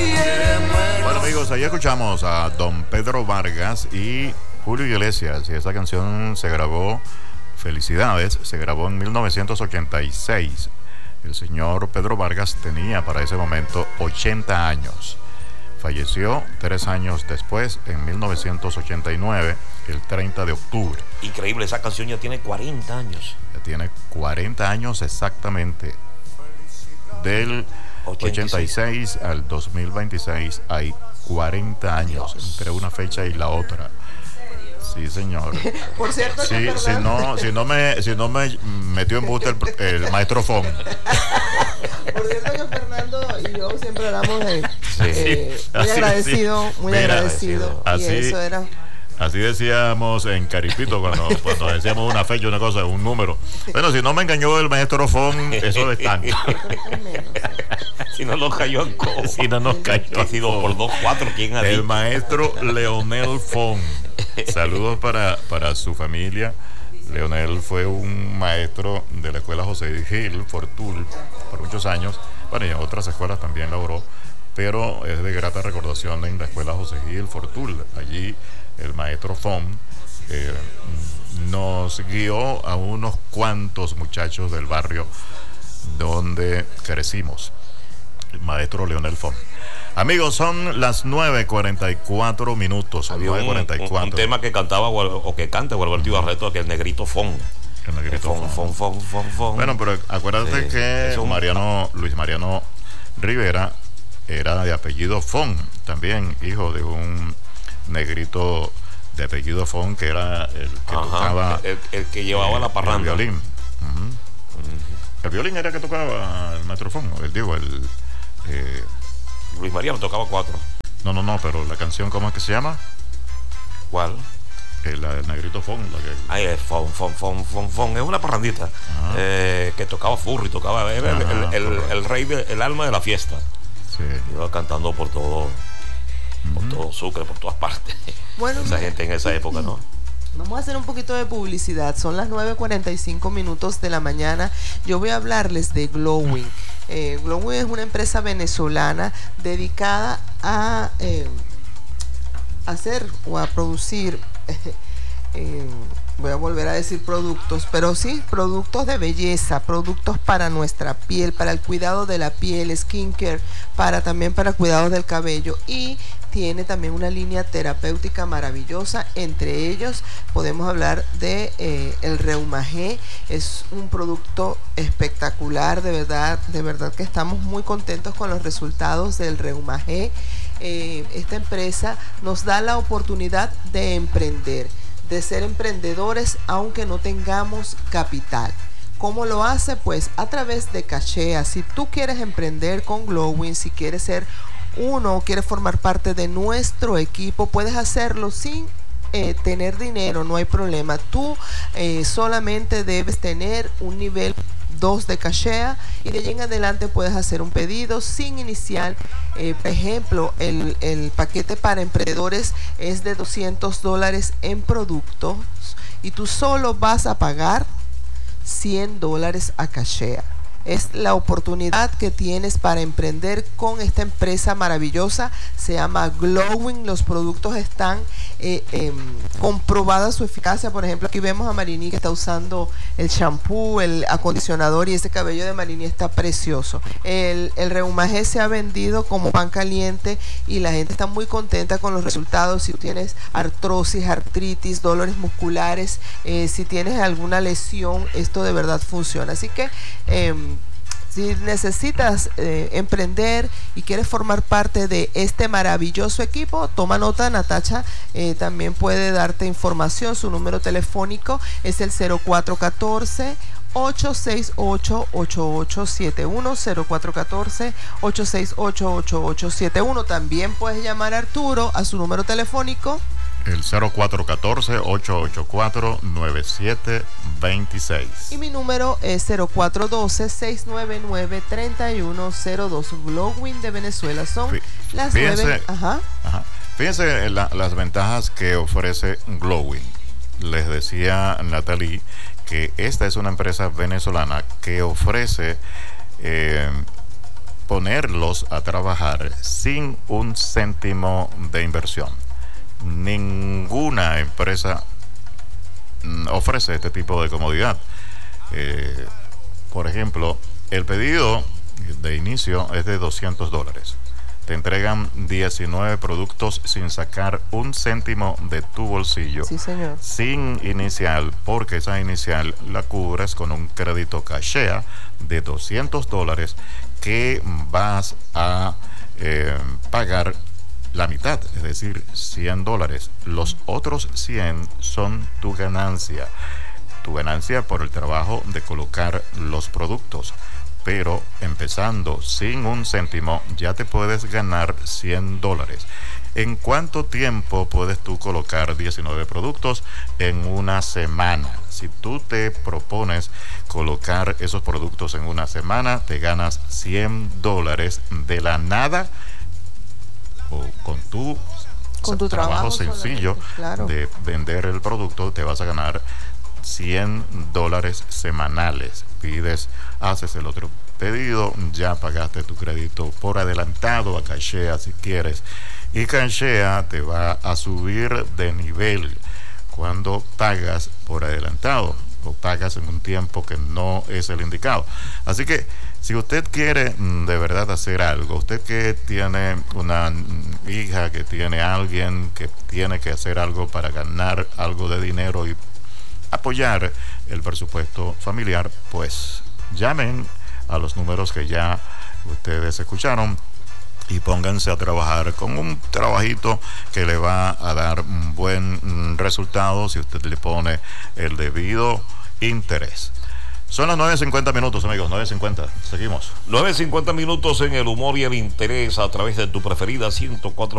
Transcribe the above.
Bueno, amigos, ahí escuchamos a don Pedro Vargas y Julio Iglesias, y esa canción se grabó, felicidades, se grabó en 1986. El señor Pedro Vargas tenía para ese momento 80 años. Falleció 3 años después, en 1989, el 30 de octubre. Increíble, esa canción ya tiene 40 años. Ya tiene 40 años exactamente. Del 86 al 2026 hay 40 años entre una fecha y la otra. Sí, señor. Por cierto, sí, si no me metió en buste el maestro Fon. Por cierto que Fernando y yo siempre hablamos de muy agradecido, muy Mira, agradecido. Así, y eso era. Así decíamos en Caripito cuando decíamos una fecha, una cosa, un número. Bueno, si no me engañó el maestro Fon, eso de tanto. Si no nos cayó en cojo. Si no nos cayó. Ha sido por 2-4, ¿quién ha dicho? El maestro Leonel Fon. Saludos para su familia. Leonel fue un maestro de la escuela José Gil Fortul por muchos años. Bueno, y en otras escuelas también laboró, pero es de grata recordación en la escuela José Gil Fortul. Allí el maestro Fon nos guió a unos cuantos muchachos del barrio donde crecimos. El maestro Leonel Fon. Amigos, son las 9:44 minutos. Había un tema que cantaba o que canta Gualberto Ibarreto, que el negrito Fon. El negrito Fon. Bueno, pero acuérdate que Luis Mariano Rivera era de apellido Fon, también hijo de un negrito de apellido Fon, que era el que tocaba el que llevaba la parranda, el violín. El violín era el que tocaba el maestro Fon, Luis Mariano tocaba 4. No, pero la canción, ¿cómo es que se llama? ¿Cuál? El negrito Fon. Es Fon. Es una parrandita que tocaba Furry, tocaba. Era el rey, el alma de la fiesta. Sí. Iba cantando por todo Sucre, por todas partes. Bueno, esa gente en esa época, ¿no? Vamos a hacer un poquito de publicidad. Son las 9:45 minutos de la mañana. Yo voy a hablarles de Glowing. Glowing es una empresa venezolana dedicada a hacer o a producir, voy a volver a decir productos, pero sí, productos de belleza, productos para nuestra piel, para el cuidado de la piel, skincare, también para cuidados del cabello, y tiene también una línea terapéutica maravillosa. Entre ellos podemos hablar de el Reuma G. Es un producto espectacular, de verdad que estamos muy contentos con los resultados del Reuma G. Esta empresa nos da la oportunidad de emprender, de ser emprendedores aunque no tengamos capital. ¿Cómo lo hace? Pues a través de Cachea. Si tú quieres emprender con Glowing, si quieres ser uno o quieres formar parte de nuestro equipo, puedes hacerlo sin tener dinero, no hay problema. Tú solamente debes tener un nivel 2 de Cachea y de allí en adelante puedes hacer un pedido sin inicial. Por ejemplo, el paquete para emprendedores es de $200 en productos y tú solo vas a pagar $100 a Cachea. Es la oportunidad que tienes para emprender con esta empresa maravillosa. Se llama Glowing. Los productos están comprobada su eficacia. Por ejemplo, aquí vemos a Marini que está usando el shampoo, el acondicionador, y ese cabello de Marini está precioso. El Reuma G se ha vendido como pan caliente y la gente está muy contenta con los resultados. Si tienes artrosis, artritis, dolores musculares, si tienes alguna lesión, esto de verdad funciona. Así que si necesitas emprender y quieres formar parte de este maravilloso equipo, toma nota. Natacha también puede darte información. Su número telefónico es el 0414-868-8871, 0414-868-8871. También puedes llamar a Arturo a su número telefónico, el 0414-884-9726. Y mi número es 0412-699-3102. Glowing de Venezuela. Son las 9. Fíjense las ventajas que ofrece Glowing. Les decía Natalie que esta es una empresa venezolana que ofrece ponerlos a trabajar sin un céntimo de inversión. Ninguna empresa ofrece este tipo de comodidad. Por ejemplo, el pedido de inicio es de $200. Te entregan 19 productos sin sacar un céntimo de tu bolsillo. Sí, señor. Sin inicial, porque esa inicial la cubres con un crédito cachea de $200 que vas a pagar la mitad, es decir, $100. Los otros 100 son tu ganancia. Tu ganancia por el trabajo de colocar los productos. Pero empezando sin un céntimo ya te puedes ganar $100. ¿En cuánto tiempo puedes tú colocar 19 productos? En una semana. Si tú te propones colocar esos productos en una semana, te ganas $100 de la nada, o con tu trabajo sencillo, claro, de vender el producto, te vas a ganar $100 semanales. Haces el otro pedido, ya pagaste tu crédito por adelantado a Cachea si quieres, y Cachea te va a subir de nivel cuando pagas por adelantado o pagas en un tiempo que no es el indicado. Así que si usted quiere de verdad hacer algo, usted que tiene una hija, que tiene alguien que tiene que hacer algo para ganar algo de dinero y apoyar el presupuesto familiar, pues llamen a los números que ya ustedes escucharon y pónganse a trabajar con un trabajito que le va a dar un buen resultado si usted le pone el debido interés. Son las 9:50 minutos, amigos, 9:50. Seguimos. 9:50 minutos en el humor y el interés a través de tu preferida 104.